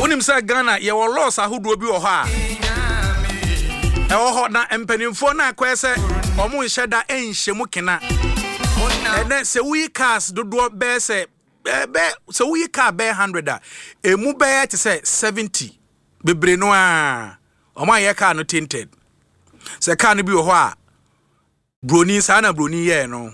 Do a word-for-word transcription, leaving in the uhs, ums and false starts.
Wonim say Ghana ye wo laws ahodo bi wo ha e wo ho na empanimfo na akwese omo nheda enhye mu kena ene se we cars dodo be se be se we car be one hundred a emu be te se seventy bebre no a omo aye car no tinted se car no bi wo ho a broni sa na broni ye no